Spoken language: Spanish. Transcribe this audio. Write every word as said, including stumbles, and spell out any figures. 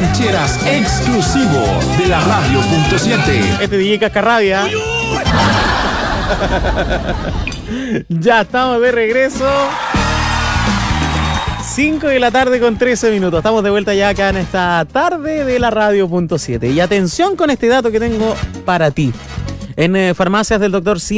rancheras exclusivo de la radio punto siete. Este D J Cascarrabia. Ya estamos de regreso. cinco de la tarde con trece minutos. Estamos de vuelta ya acá en esta tarde de la radio punto siete. Y atención con este dato que tengo para ti. En eh, farmacias del doctor